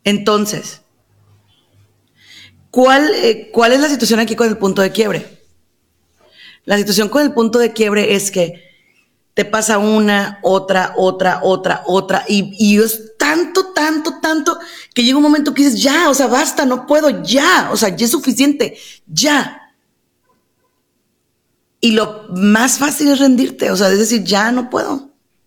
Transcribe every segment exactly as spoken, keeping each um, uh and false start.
Entonces, ¿cuál, eh, ¿cuál es la situación aquí con el punto de quiebre? La situación con el punto de quiebre es que te pasa una, otra, otra, otra, otra, y, y es tanto, tanto, tanto, que llega un momento que dices, ya, o sea, basta, no puedo, ya, o sea, ya es suficiente, ya. Y lo más fácil es rendirte, o sea, es decir, ya no puedo.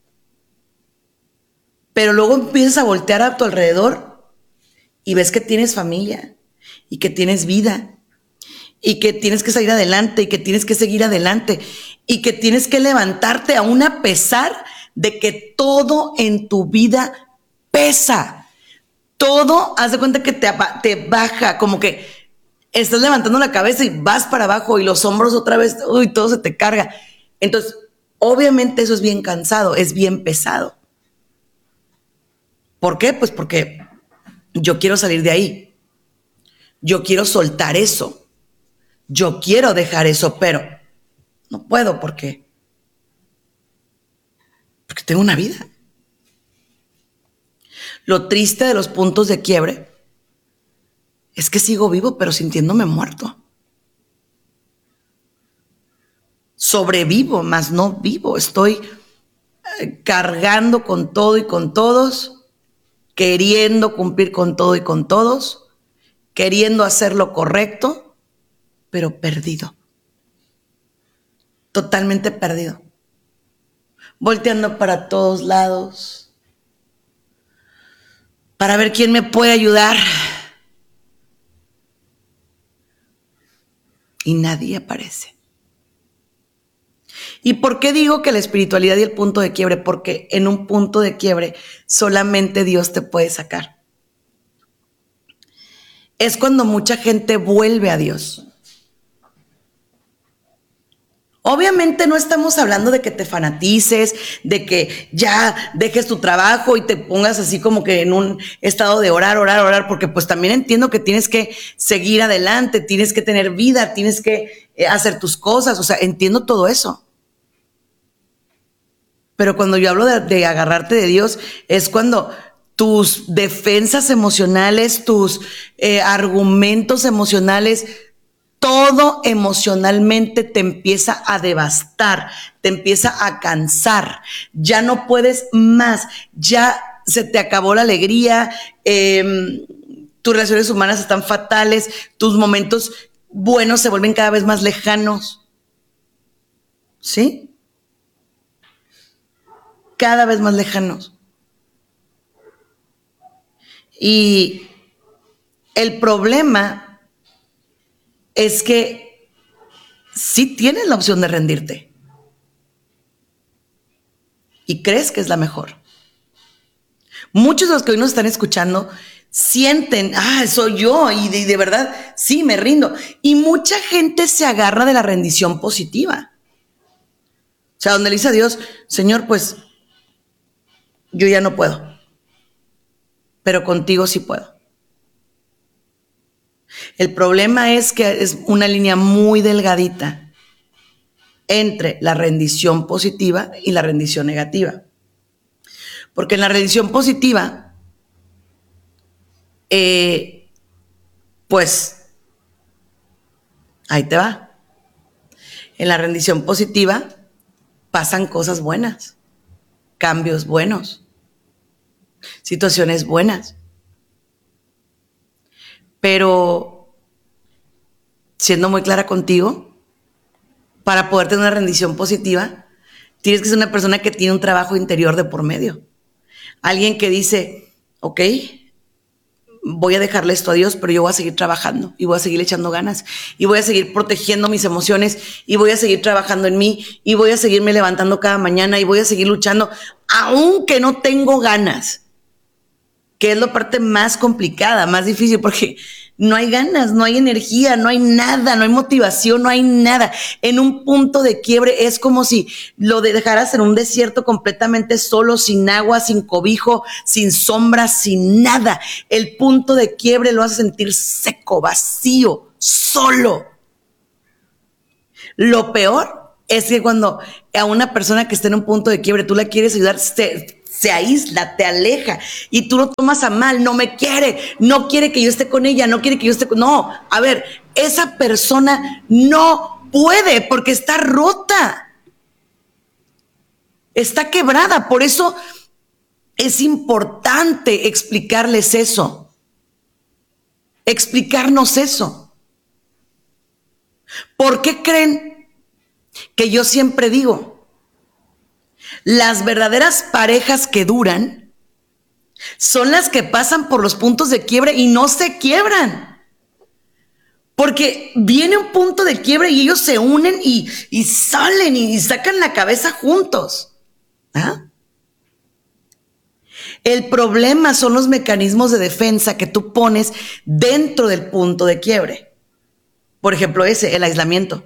Pero luego empiezas a voltear a tu alrededor y ves que tienes familia y que tienes vida y que tienes que salir adelante y que tienes que seguir adelante y que tienes que levantarte aún a pesar de que todo en tu vida pesa. Todo, haz de cuenta que te, te baja, como que estás levantando la cabeza y vas para abajo y los hombros otra vez, uy, todo se te carga. Entonces, obviamente eso es bien cansado, es bien pesado. ¿Por qué? Pues porque yo quiero salir de ahí. Yo quiero soltar eso. Yo quiero dejar eso, pero no puedo porque, porque tengo una vida. Lo triste de los puntos de quiebre es que sigo vivo, pero sintiéndome muerto. Sobrevivo, más no vivo. Estoy eh, cargando con todo y con todos, queriendo cumplir con todo y con todos, queriendo hacer lo correcto, pero perdido. Totalmente perdido. Volteando para todos lados, para ver quién me puede ayudar. Y nadie aparece. ¿Y por qué digo que la espiritualidad y el punto de quiebre? Porque en un punto de quiebre solamente Dios te puede sacar. Es cuando mucha gente vuelve a Dios. Obviamente no estamos hablando de que te fanatices, de que ya dejes tu trabajo y te pongas así como que en un estado de orar, orar, orar, porque pues también entiendo que tienes que seguir adelante, tienes que tener vida, tienes que hacer tus cosas, o sea, entiendo todo eso. Pero cuando yo hablo de, de agarrarte de Dios, es cuando tus defensas emocionales, tus eh, argumentos emocionales, todo emocionalmente te empieza a devastar, te empieza a cansar, ya no puedes más, ya se te acabó la alegría, eh, tus relaciones humanas están fatales, tus momentos buenos se vuelven cada vez más lejanos, ¿sí? Cada vez más lejanos. Y el problema es que sí tienes la opción de rendirte y crees que es la mejor. Muchos de los que hoy nos están escuchando sienten, ah, soy yo, y de, de verdad, sí, me rindo. Y mucha gente se agarra de la rendición positiva. O sea, donde le dice a Dios, Señor, pues yo ya no puedo, pero contigo sí puedo. El problema es que es una línea muy delgadita entre la rendición positiva y la rendición negativa. Porque en la rendición positiva, eh, pues, ahí te va. En la rendición positiva pasan cosas buenas, cambios buenos, situaciones buenas. Pero, siendo muy clara contigo, para poder tener una rendición positiva, tienes que ser una persona que tiene un trabajo interior de por medio. Alguien que dice, ok, voy a dejarle esto a Dios, pero yo voy a seguir trabajando y voy a seguir echando ganas y voy a seguir protegiendo mis emociones y voy a seguir trabajando en mí y voy a seguirme levantando cada mañana y voy a seguir luchando, aunque no tengo ganas, que es la parte más complicada, más difícil, porque no hay ganas, no hay energía, no hay nada, no hay motivación, no hay nada. En un punto de quiebre es como si lo dejaras en un desierto completamente solo, sin agua, sin cobijo, sin sombra, sin nada. El punto de quiebre lo hace sentir seco, vacío, solo. Lo peor es que cuando a una persona que está en un punto de quiebre tú la quieres ayudar, se, se aísla, te aleja y tú lo tomas a mal, no me quiere, no quiere que yo esté con ella, no quiere que yo esté con... No, a ver, esa persona no puede porque está rota, está quebrada, por eso es importante explicarles eso, explicarnos eso. ¿Por qué creen que yo siempre digo, las verdaderas parejas que duran son las que pasan por los puntos de quiebre y no se quiebran? Porque viene un punto de quiebre y ellos se unen y, y salen y sacan la cabeza juntos. ¿Ah? El problema son los mecanismos de defensa que tú pones dentro del punto de quiebre. Por ejemplo, ese, el aislamiento.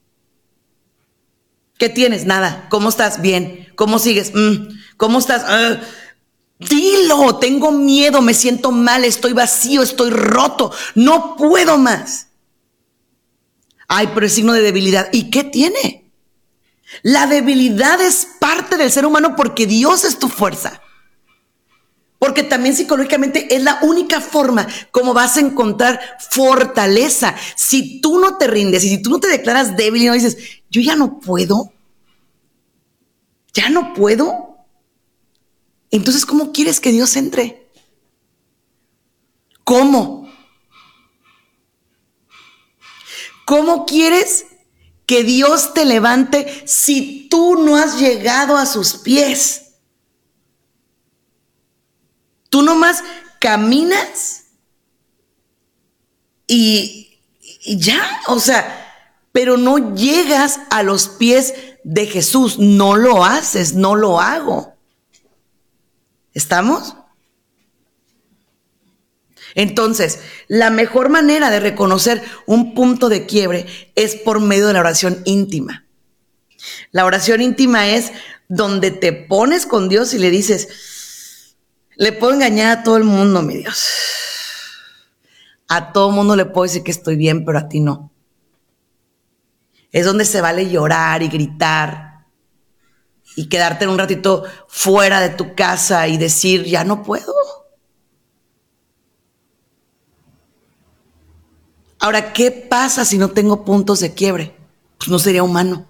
¿Qué tienes? Nada. ¿Cómo estás? Bien. ¿Cómo sigues? Mm. ¿Cómo estás? Uh. Dilo, tengo miedo, me siento mal, estoy vacío, estoy roto, no puedo más. Ay, pero es signo de debilidad. ¿Y qué tiene? La debilidad es parte del ser humano porque Dios es tu fuerza. Porque también psicológicamente es la única forma como vas a encontrar fortaleza. Si tú no te rindes y si tú no te declaras débil y no dices, yo ya no puedo, ya no puedo, entonces ¿cómo quieres que Dios entre? ¿Cómo? ¿Cómo quieres que Dios te levante si tú no has llegado a sus pies? Tú nomás caminas y, y ya, o sea, pero no llegas a los pies de Jesús. No lo haces, no lo hago. ¿Estamos? Entonces, la mejor manera de reconocer un punto de quiebre es por medio de la oración íntima. La oración íntima es donde te pones con Dios y le dices... Le puedo engañar a todo el mundo, mi Dios. A todo el mundo le puedo decir que estoy bien, pero a ti no. Es donde se vale llorar y gritar y quedarte un ratito fuera de tu casa y decir, ya no puedo. Ahora, ¿qué pasa si no tengo puntos de quiebre? Pues no sería humano.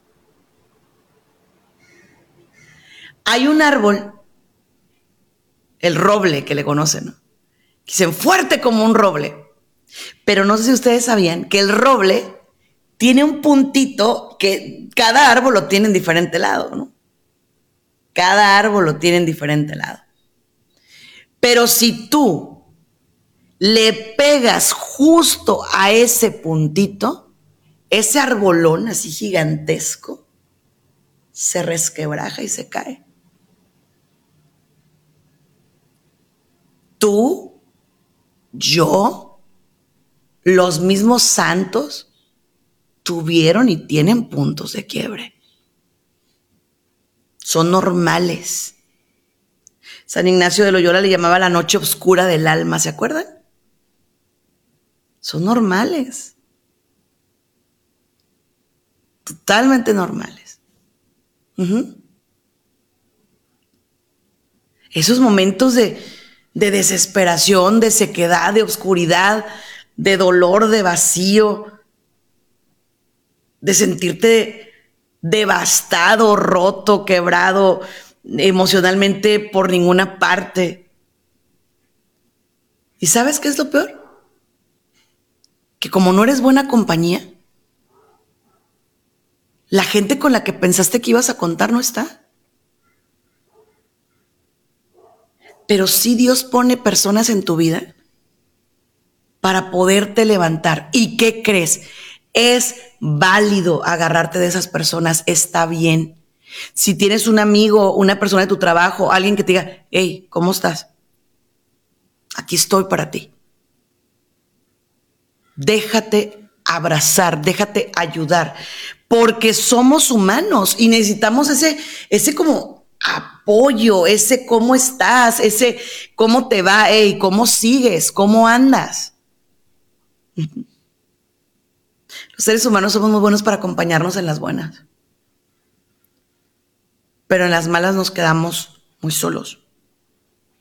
Hay un árbol, el roble que le conocen, ¿no? Dicen fuerte como un roble. Pero no sé si ustedes sabían que el roble tiene un puntito que cada árbol lo tiene en diferente lado, ¿no? Cada árbol lo tiene en diferente lado. Pero si tú le pegas justo a ese puntito, ese arbolón así gigantesco se resquebraja y se cae. Tú, yo, los mismos santos tuvieron y tienen puntos de quiebre. Son normales. San Ignacio de Loyola le llamaba la noche oscura del alma, ¿se acuerdan? Son normales. Totalmente normales. Uh-huh. Esos momentos de, de desesperación, de sequedad, de oscuridad, de dolor, de vacío, de sentirte devastado, roto, quebrado emocionalmente por ninguna parte. ¿Y sabes qué es lo peor? Que como no eres buena compañía, la gente con la que pensaste que ibas a contar no está. Pero sí Dios pone personas en tu vida para poderte levantar. ¿Y qué crees? Es válido agarrarte de esas personas, está bien. Si tienes un amigo, una persona de tu trabajo, alguien que te diga, hey, ¿cómo estás? Aquí estoy para ti. Déjate abrazar, déjate ayudar, porque somos humanos y necesitamos ese, ese como apoyo, ese cómo estás, ese cómo te va, hey, cómo sigues, cómo andas. Los seres humanos somos muy buenos para acompañarnos en las buenas, pero en las malas nos quedamos muy solos.